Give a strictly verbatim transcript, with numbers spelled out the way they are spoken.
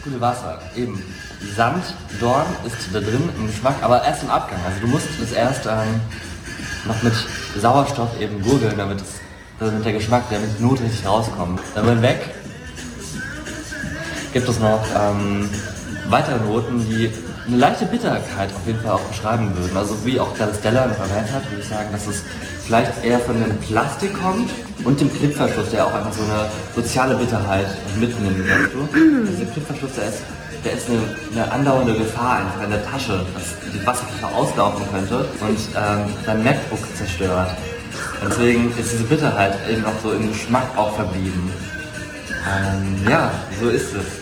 das gute Wasser. Eben, Sand, Dorn ist da drin im Geschmack, aber erst im Abgang. Also du musst es erst ähm, noch mit Sauerstoff eben gurgeln, damit, es, damit der Geschmack, der mit Not richtig rauskommt. Dann wird weg. Gibt es noch ähm, weitere Noten, die eine leichte Bitterkeit auf jeden Fall auch beschreiben würden. Also wie auch Stella noch erwähnt hat, würde ich sagen, dass es vielleicht eher von dem Plastik kommt und dem Klippverschluss, der auch einfach so eine soziale Bitterheit mitnimmt. Weißt du? Also der Klippverschluss, der ist, der ist eine, eine andauernde Gefahr einfach in der Tasche, dass die Wasserflasche auslaufen könnte und ähm, dein MacBook zerstört. Und deswegen ist diese Bitterheit eben auch so im Geschmack auch verblieben. Ähm, ja, so ist es.